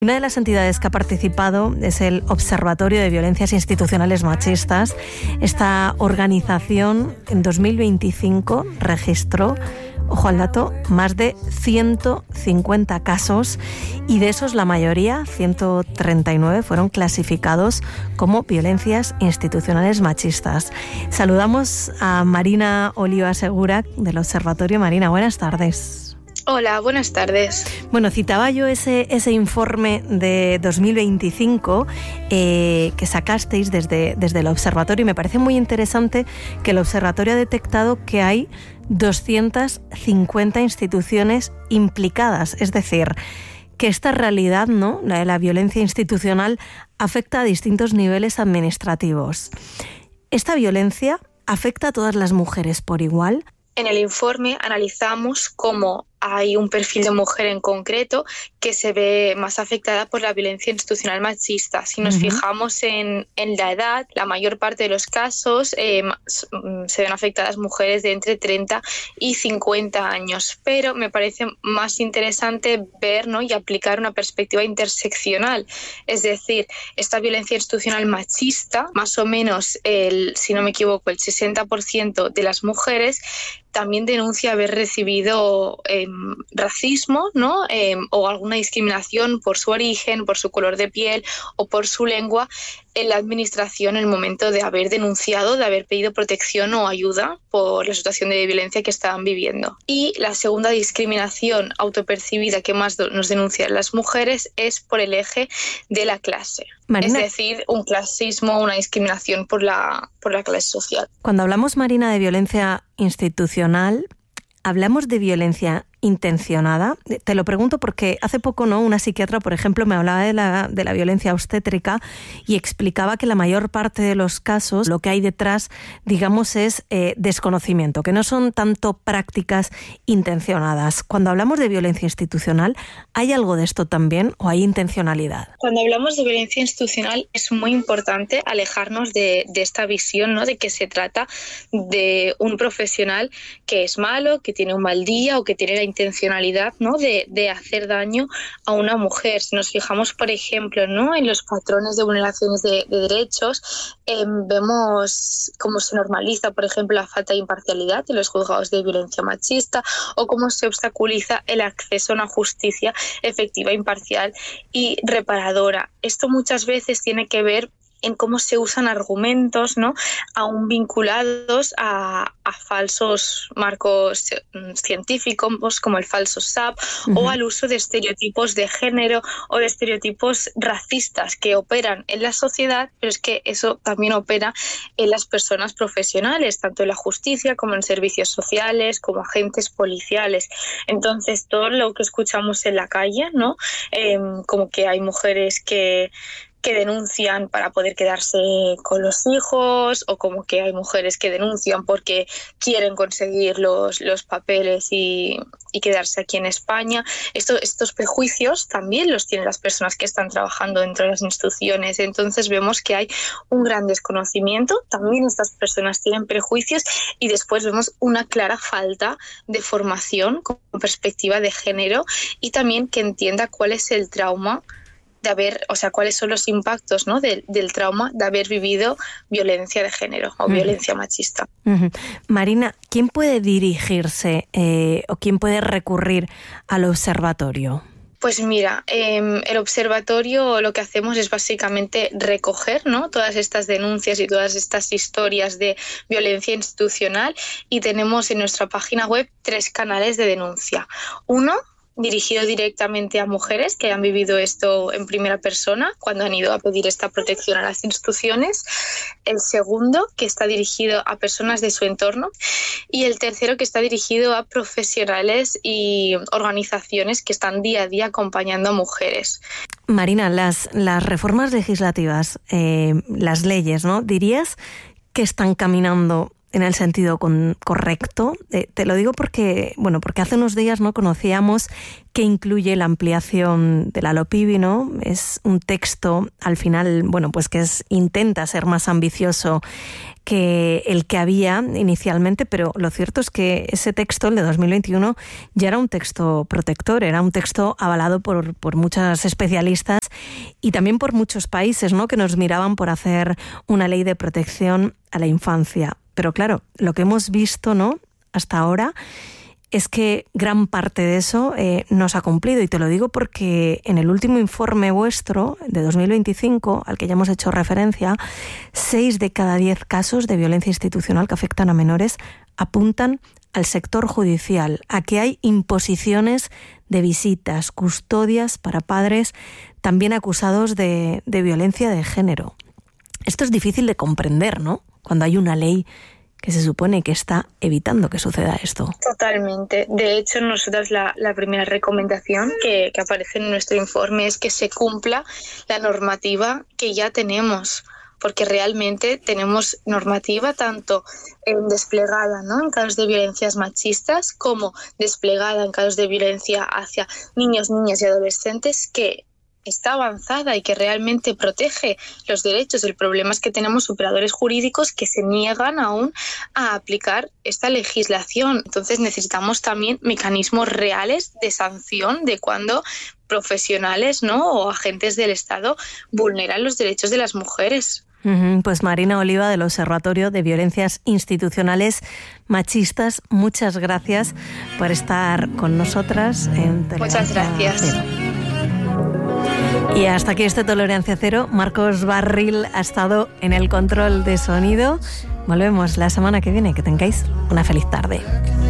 Una de las entidades que ha participado es el Observatorio de Violencias Institucionales Machistas. Esta organización en 2025 registró, ojo al dato, más de 150 casos y de esos la mayoría, 139, fueron clasificados como violencias institucionales machistas. Saludamos a Marina Oliva Segura del Observatorio. Marina, buenas tardes. Hola, buenas tardes. Bueno, citaba yo ese informe de 2025 que sacasteis desde el observatorio y me parece muy interesante que el observatorio ha detectado que hay 250 instituciones implicadas, es decir, que esta realidad, ¿no?, la de la violencia institucional, afecta a distintos niveles administrativos. ¿Esta violencia afecta a todas las mujeres por igual? En el informe analizamos cómo hay un perfil de mujer en concreto que se ve más afectada por la violencia institucional machista. Si nos fijamos en la edad, la mayor parte de los casos se ven afectadas mujeres de entre 30 y 50 años. Pero me parece más interesante ver, ¿no?, y aplicar una perspectiva interseccional. Es decir, esta violencia institucional machista, más o menos, si no me equivoco, el 60% de las mujeres también denuncia haber recibido racismo, ¿no?, o alguna discriminación por su origen, por su color de piel o por su lengua en la administración en el momento de haber denunciado, de haber pedido protección o ayuda por la situación de violencia que estaban viviendo. Y la segunda discriminación autopercibida que más nos denuncian las mujeres es por el eje de la clase. Marina, es decir, un clasismo, una discriminación por la clase social. Cuando hablamos, Marina, de violencia institucional, ¿hablamos de violencia intencionada? Te lo pregunto porque hace poco, ¿no?, una psiquiatra, por ejemplo, me hablaba de la violencia obstétrica y explicaba que la mayor parte de los casos lo que hay detrás, digamos, es desconocimiento, que no son tanto prácticas intencionadas. Cuando hablamos de violencia institucional, ¿hay algo de esto también o hay intencionalidad? Cuando hablamos de violencia institucional es muy importante alejarnos de esta visión, ¿no?, de que se trata de un profesional que es malo, que tiene un mal día o que tiene la intencionalidad, ¿no?, de hacer daño a una mujer. Si nos fijamos, por ejemplo, ¿no?, en los patrones de vulneraciones de derechos, vemos cómo se normaliza, por ejemplo, la falta de imparcialidad en los juzgados de violencia machista o cómo se obstaculiza el acceso a una justicia efectiva, imparcial y reparadora. Esto muchas veces tiene que ver en cómo se usan argumentos, ¿no?, aún vinculados a falsos marcos científicos como el falso SAP o al uso de estereotipos de género o de estereotipos racistas que operan en la sociedad, pero es que eso también opera en las personas profesionales, tanto en la justicia como en servicios sociales, como agentes policiales. Entonces, todo lo que escuchamos en la calle, ¿no?, como que hay mujeres que denuncian para poder quedarse con los hijos, o como que hay mujeres que denuncian porque quieren conseguir los papeles y quedarse aquí en España. Estos prejuicios también los tienen las personas que están trabajando dentro de las instituciones. Entonces vemos que hay un gran desconocimiento, también estas personas tienen prejuicios y después vemos una clara falta de formación con perspectiva de género y también que entienda cuál es el trauma cuáles son los impactos, ¿no?, del trauma de haber vivido violencia de género o violencia machista. Marina, ¿quién puede dirigirse o quién puede recurrir al observatorio? Pues mira, el observatorio lo que hacemos es básicamente recoger, ¿no?, todas estas denuncias y todas estas historias de violencia institucional y tenemos en nuestra página web 3 canales de denuncia. Uno, dirigido directamente a mujeres que han vivido esto en primera persona cuando han ido a pedir esta protección a las instituciones. El segundo, que está dirigido a personas de su entorno. Y el tercero, que está dirigido a profesionales y organizaciones que están día a día acompañando a mujeres. Marina, las reformas legislativas, las leyes, ¿no?, ¿dirías que están caminando en el sentido correcto. Te lo digo porque hace unos días no conocíamos qué incluye la ampliación de la LOPIBI, ¿no? Es un texto, al final, pues que intenta ser más ambicioso que el que había inicialmente, pero lo cierto es que ese texto, el de 2021, ya era un texto protector, era un texto avalado por muchas especialistas y también por muchos países, ¿no?, que nos miraban por hacer una ley de protección a la infancia. Pero claro, lo que hemos visto, ¿no?, hasta ahora es que gran parte de eso no se ha cumplido. Y te lo digo porque en el último informe vuestro, de 2025, al que ya hemos hecho referencia, 6 de cada 10 casos de violencia institucional que afectan a menores apuntan al sector judicial, a que hay imposiciones de visitas, custodias para padres también acusados de violencia de género. Esto es difícil de comprender, ¿no?, cuando hay una ley que se supone que está evitando que suceda esto. Totalmente. De hecho, nosotros la primera recomendación que aparece en nuestro informe es que se cumpla la normativa que ya tenemos, porque realmente tenemos normativa tanto desplegada, ¿no?, en casos de violencias machistas como desplegada en casos de violencia hacia niños, niñas y adolescentes, que está avanzada y que realmente protege los derechos. El problema es que tenemos operadores jurídicos que se niegan aún a aplicar esta legislación. Entonces necesitamos también mecanismos reales de sanción de cuando profesionales, ¿no?, o agentes del Estado vulneran los derechos de las mujeres. Pues Marina Oliva, del Observatorio de Violencias Institucionales Machistas, muchas gracias por estar con nosotras en Tolerancia Muchas gracias. Cero. Y hasta aquí Tolerancia Cero. Marcos Barril ha estado en el control de sonido. Volvemos la semana que viene. Que tengáis una feliz tarde.